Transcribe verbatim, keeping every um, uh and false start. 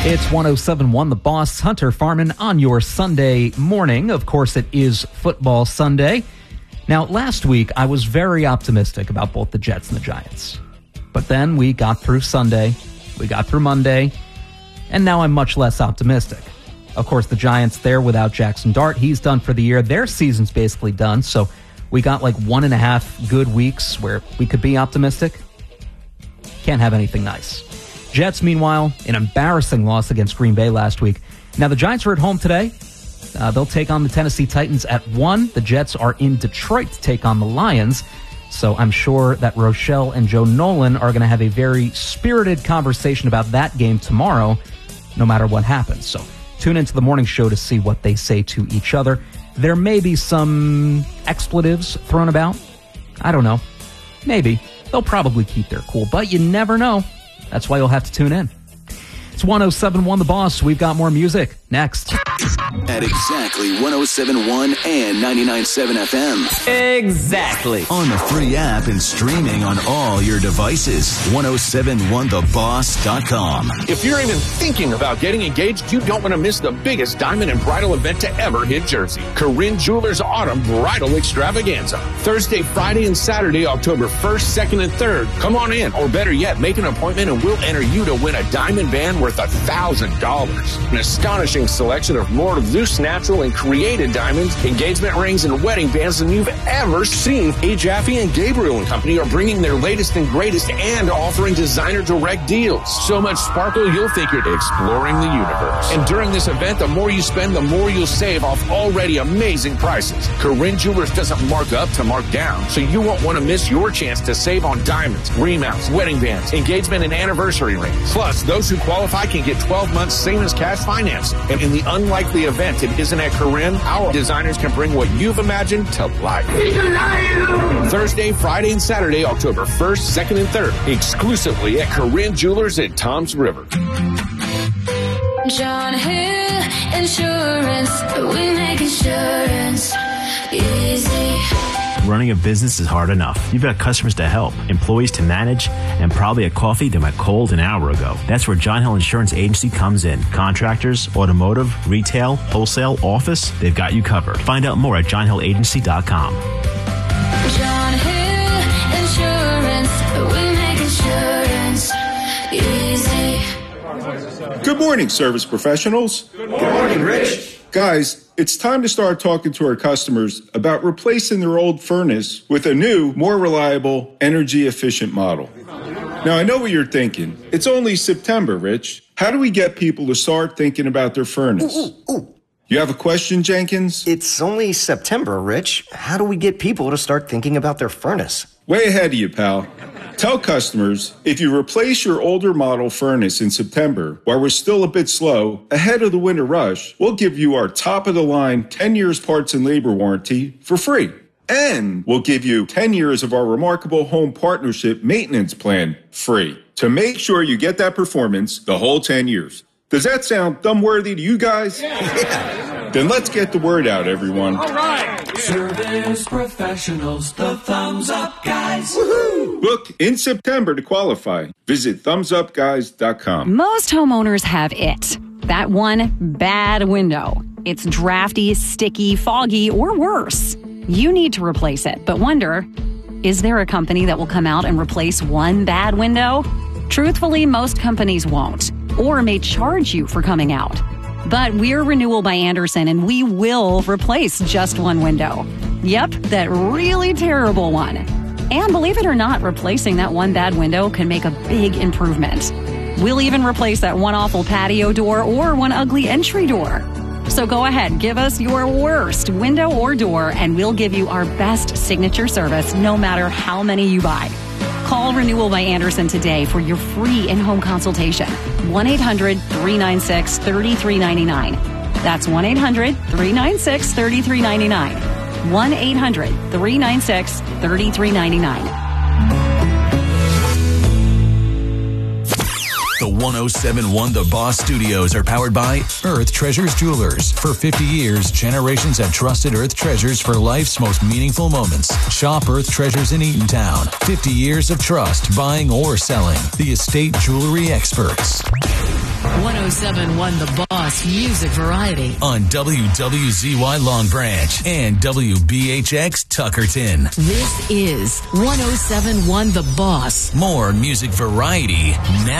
It's one oh seven point one The Boss, Hunter Farman, on your Sunday morning. Of course, it is football Sunday. Now, last week, I was very optimistic about both the Jets and the Giants. But then we got through Sunday, we got through Monday, and now I'm much less optimistic. Of course, the Giants there without Jackson Dart. He's done for the year. Their season's basically done, so we got like one and a half good weeks where we could be optimistic. Can't have anything nice. Jets, meanwhile, an embarrassing loss against Green Bay last week. Now, the Giants are at home today. Uh, they'll take on the Tennessee Titans at one. The Jets are in Detroit to take on the Lions. So I'm sure that Rochelle and Joe Nolan are going to have a very spirited conversation about that game tomorrow, no matter what happens. So tune into the morning show to see what they say to each other. There may be some expletives thrown about. I don't know. Maybe. They'll probably keep their cool, but you never know. That's why you'll have to tune in. It's one oh seven point one The Boss. We've got more music next. At exactly one oh seven point one and ninety-nine point seven F M. Exactly. On the free app and streaming on all your devices. ten seventy-one the boss dot com. If you're even thinking about getting engaged, you don't want to miss the biggest diamond and bridal event to ever hit Jersey. Corinne Jewelers Autumn Bridal Extravaganza. Thursday, Friday, and Saturday, October first, second, and third. Come on in, or better yet, make an appointment and we'll enter you to win a diamond band worth one thousand dollars. An astonishing selection of more loose, natural, and created diamonds, engagement rings, and wedding bands than you've ever seen. A. Jaffe and Gabriel and Company are bringing their latest and greatest and offering designer direct deals. So much sparkle, you'll think you're exploring the universe. And during this event, the more you spend, the more you'll save off already amazing prices. Corinne Jewelers doesn't mark up to mark down, so you won't want to miss your chance to save on diamonds, remounts, wedding bands, engagement, and anniversary rings. Plus, those who qualify can get twelve months same as cash financing. And in the unlikely event it isn't at Corinne, our designers can bring what you've imagined to life. Thursday, Friday, and Saturday, October first, second, and third, exclusively at Corinne Jewelers at Toms River. John Hill Insurance, we make insurance easy. Running a business is hard enough. You've got customers to help, employees to manage, and probably a coffee that went cold an hour ago. That's where John Hill Insurance Agency comes in. Contractors, automotive, retail, wholesale, office, they've got you covered. Find out more at john hill agency dot com. John Hill Insurance, we make insurance easy. Good morning, service professionals. Good morning, Rich. Guys, it's time to start talking to our customers about replacing their old furnace with a new, more reliable, energy-efficient model. Now, I know what you're thinking. It's only September, Rich. How do we get people to start thinking about their furnace? Ooh, ooh, ooh. You have a question, Jenkins? It's only September, Rich. How do we get people to start thinking about their furnace? Way ahead of you, pal. Tell customers, if you replace your older model furnace in September, while we're still a bit slow, ahead of the winter rush, we'll give you our top-of-the-line ten years parts and labor warranty for free. And we'll give you ten years of our remarkable home partnership maintenance plan free to make sure you get that performance the whole ten years. Does that sound thumb-worthy to you guys? Yeah. Then let's get the word out, everyone. All right. Service professionals, the Thumbs Up Guys. Woohoo! Book in September to qualify. Visit thumbs up guys dot com. Most homeowners have it. That one bad window. It's drafty, sticky, foggy, or worse. You need to replace it, but wonder, is there a company that will come out and replace one bad window? Truthfully, most companies won't, or may charge you for coming out. But we're Renewal by Andersen, and we will replace just one window. Yep, that really terrible one. And believe it or not, replacing that one bad window can make a big improvement. We'll even replace that one awful patio door or one ugly entry door. So go ahead, give us your worst window or door, and we'll give you our best signature service no matter how many you buy. Call Renewal by Andersen today for your free in-home consultation. one eight hundred three nine six three three nine nine. That's one eight hundred three nine six three three nine nine. one eight hundred three nine six three three nine nine. The one oh seven point one The Boss Studios are powered by Earth Treasures Jewelers. For fifty years, generations have trusted Earth Treasures for life's most meaningful moments. Shop Earth Treasures in Eatontown. fifty years of trust, buying or selling. The estate jewelry experts. one oh seven point one The Boss Music Variety. On W W Z Y Long Branch and W B H X Tuckerton. This is one oh seven point one The Boss. More music variety now.